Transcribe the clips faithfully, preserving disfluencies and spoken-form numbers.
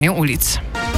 ulic.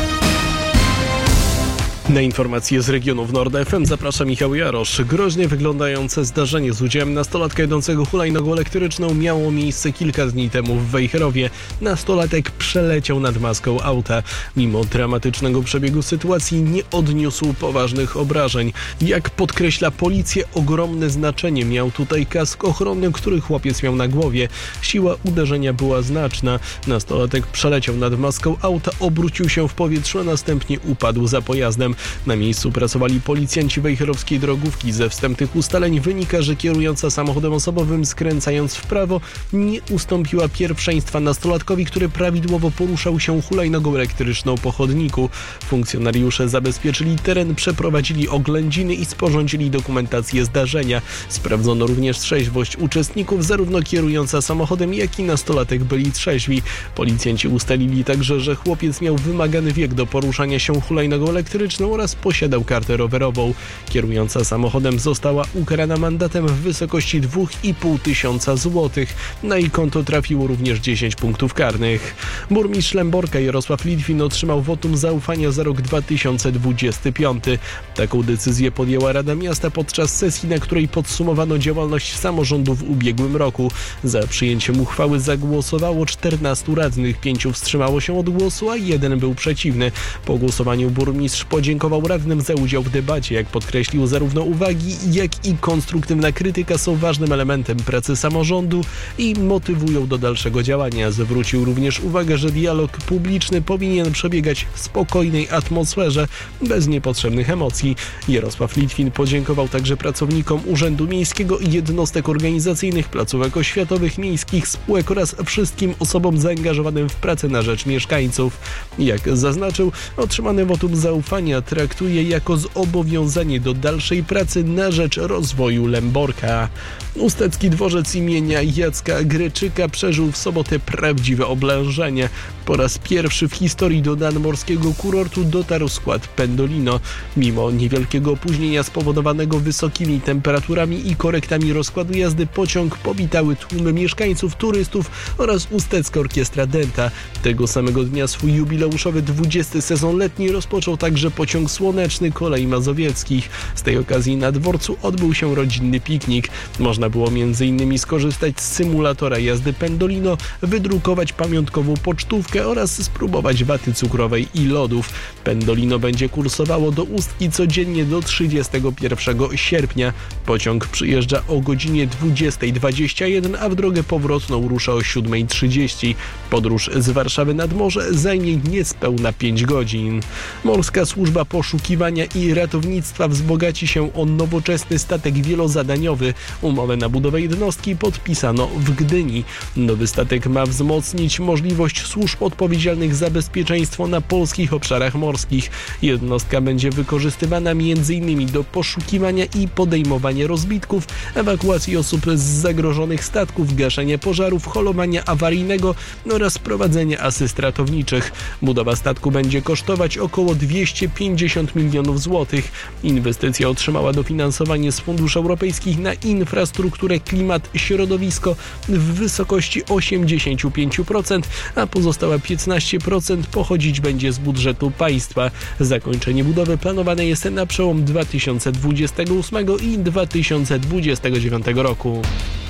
Na informacje z regionów Nord F M zaprasza Michał Jarosz. Groźnie wyglądające zdarzenie z udziałem nastolatka jadącego hulajnogą elektryczną miało miejsce kilka dni temu w Wejherowie. Nastolatek przeleciał nad maską auta. Mimo dramatycznego przebiegu sytuacji nie odniósł poważnych obrażeń. Jak podkreśla policja, ogromne znaczenie miał tutaj kask ochronny, który chłopiec miał na głowie. Siła uderzenia była znaczna. Nastolatek przeleciał nad maską auta, obrócił się w powietrzu, a następnie upadł za pojazdem. Na miejscu pracowali policjanci wejherowskiej drogówki. Ze wstępnych ustaleń wynika, że kierująca samochodem osobowym, skręcając w prawo, nie ustąpiła pierwszeństwa nastolatkowi, który prawidłowo poruszał się hulajnogą elektryczną po chodniku. Funkcjonariusze zabezpieczyli teren, przeprowadzili oględziny i sporządzili dokumentację zdarzenia. Sprawdzono również trzeźwość uczestników, zarówno kierująca samochodem, jak i nastolatek byli trzeźwi. Policjanci ustalili także, że chłopiec miał wymagany wiek do poruszania się hulajnogą elektryczną oraz posiadał kartę rowerową. Kierująca samochodem została ukarana mandatem w wysokości dwa i pół tysiąca złotych. Na jej konto trafiło również dziesięć punktów karnych. Burmistrz Lęborka Jarosław Litwin otrzymał wotum zaufania za rok dwa tysiące dwudziesty piąty. Taką decyzję podjęła Rada Miasta podczas sesji, na której podsumowano działalność samorządu w ubiegłym roku. Za przyjęciem uchwały zagłosowało czternastu radnych, pięciu wstrzymało się od głosu, a jeden był przeciwny. Po głosowaniu burmistrz podziękował radnym za udział w debacie. Jak podkreślił, zarówno uwagi, jak i konstruktywna krytyka są ważnym elementem pracy samorządu i motywują do dalszego działania. Zwrócił również uwagę, że dialog publiczny powinien przebiegać w spokojnej atmosferze, bez niepotrzebnych emocji. Jarosław Litwin podziękował także pracownikom Urzędu Miejskiego i jednostek organizacyjnych, placówek oświatowych, miejskich spółek oraz wszystkim osobom zaangażowanym w pracę na rzecz mieszkańców. Jak zaznaczył, otrzymane wotum zaufania traktuje jako zobowiązanie do dalszej pracy na rzecz rozwoju Lęborka. Ustecki dworzec imienia Jacka Greczyka przeżył w sobotę prawdziwe oblężenie. Po raz pierwszy w historii do nadmorskiego kurortu dotarł skład Pendolino. Mimo niewielkiego opóźnienia spowodowanego wysokimi temperaturami i korektami rozkładu jazdy, pociąg powitały tłumy mieszkańców, turystów oraz Ustecka Orkiestra Dęta. Tego samego dnia swój jubileuszowy dwudziesty sezon letni rozpoczął także pociąg słoneczny Kolei Mazowieckich. Z tej okazji na dworcu odbył się rodzinny piknik. Można było między innymi skorzystać z symulatora jazdy Pendolino, wydrukować pamiątkową pocztówkę oraz spróbować waty cukrowej i lodów. Pendolino będzie kursowało do Ustki codziennie do trzydziestego pierwszego sierpnia. Pociąg przyjeżdża o godzinie dwudziestej dwadzieścia jeden, a w drogę powrotną rusza o siódmej trzydzieści. Podróż z Warszawy nad morze zajmie niespełna pięć godzin. Morska Służba Poszukiwania i Ratownictwa wzbogaci się o nowoczesny statek wielozadaniowy. Umowę na budowę jednostki podpisano w Gdyni. Nowy statek ma wzmocnić możliwość służb odpowiedzialnych za bezpieczeństwo na polskich obszarach morskich. Jednostka będzie wykorzystywana między innymi do poszukiwania i podejmowania rozbitków, ewakuacji osób z zagrożonych statków, gaszenia pożarów, holowania awaryjnego oraz prowadzenia asyst ratowniczych. Budowa statku będzie kosztować około dwieście pięćdziesiąt milionów złotych. Inwestycja otrzymała dofinansowanie z funduszy europejskich na infrastrukturę, klimat, środowisko w wysokości osiemdziesiąt pięć procent, a pozostała piętnaście procent pochodzić będzie z budżetu państwa. Zakończenie budowy planowane jest na przełom dwa tysiące dwudziestego ósmego i dwa tysiące dwudziestego dziewiątego roku.